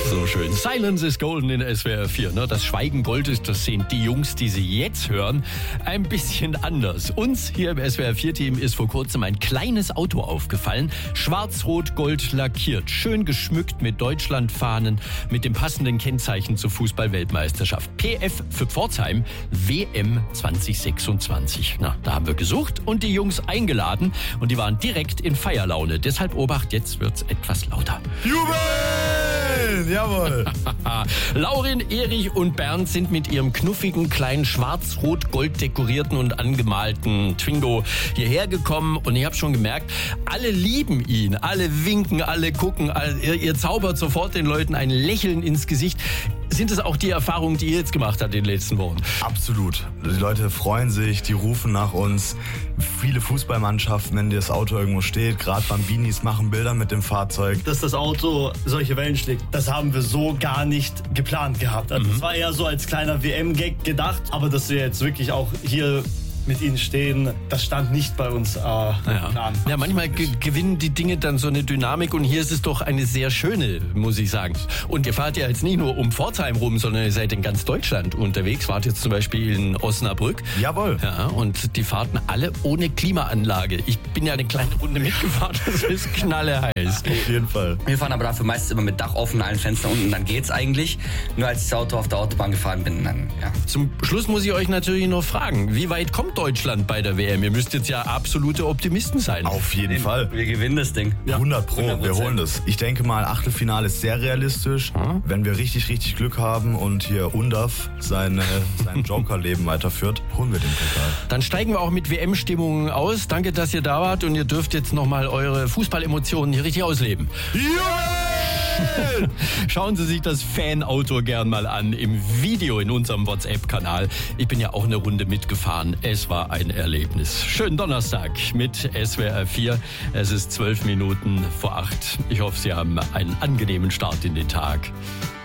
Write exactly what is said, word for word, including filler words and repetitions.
So schön. Silence is golden in S W R vier. Ne? Das Schweigen Gold ist, das sehen die Jungs, die Sie jetzt hören, ein bisschen anders. Uns hier im S W R vier Team ist vor kurzem ein kleines Auto aufgefallen. Schwarz-Rot-Gold lackiert. Schön geschmückt mit Deutschlandfahnen, mit dem passenden Kennzeichen zur Fußball-Weltmeisterschaft. P F für Pforzheim, W M zwanzig sechsundzwanzig. Na, da haben wir gesucht und die Jungs eingeladen. Und die waren direkt in Feierlaune. Deshalb Obacht, jetzt wird's etwas lauter. Jubel! Jawohl! Laurin, Erich und Bernd sind mit ihrem knuffigen, kleinen schwarz-rot-gold dekorierten und angemalten Twingo hierher gekommen. Und ich habe schon gemerkt, alle lieben ihn. Alle winken, alle gucken. Alle, ihr, ihr zaubert sofort den Leuten ein Lächeln ins Gesicht. Sind es auch die Erfahrungen, die ihr jetzt gemacht habt in den letzten Wochen? Absolut. Die Leute freuen sich, die rufen nach uns. Viele Fußballmannschaften, wenn das Auto irgendwo steht, gerade Bambinis machen Bilder mit dem Fahrzeug. Dass das Auto solche Wellen schlägt, das haben wir so gar nicht geplant gehabt. Also, mhm. Das war eher so als kleiner W M-Gag gedacht, aber dass wir jetzt wirklich auch hier mit ihnen stehen, das stand nicht bei uns äh, ja. Plan. Ja, manchmal ge- gewinnen die Dinge dann so eine Dynamik und hier ist es doch eine sehr schöne, muss ich sagen. Und ihr fahrt ja jetzt nicht nur um Pforzheim rum, sondern ihr seid in ganz Deutschland unterwegs. Wart jetzt zum Beispiel in Osnabrück. Jawohl. Ja, und die fahrten alle ohne Klimaanlage. Ich bin ja eine kleine Runde mitgefahren, das ist knalleheiß. Auf jeden Fall. Wir fahren aber dafür meistens immer mit Dach offen, allen Fenstern unten, dann geht's eigentlich. Nur als ich das Auto auf der Autobahn gefahren bin, dann, ja. Zum Schluss muss ich euch natürlich noch fragen, wie weit kommt Deutschland bei der W M? Ihr müsst jetzt ja absolute Optimisten sein. Auf jeden Wir, Fall. wir gewinnen das Ding. Ja. hundert Pro, hundert Prozent. wir holen das. Ich denke mal, Achtelfinale ist sehr realistisch. Hm? Wenn wir richtig, richtig Glück haben und hier Undaf seine, sein Joker-Leben weiterführt, holen wir den Pokal. Dann steigen wir auch mit W M-Stimmungen aus. Danke, dass ihr da wart und ihr dürft jetzt nochmal eure Fußballemotionen hier richtig ausleben. Yeah! Schauen Sie sich das Fanauto gern mal an im Video in unserem WhatsApp-Kanal. Ich bin ja auch eine Runde mitgefahren. Es war ein Erlebnis. Schönen Donnerstag mit S W R vier. Es ist zwölf Minuten vor acht. Ich hoffe, Sie haben einen angenehmen Start in den Tag.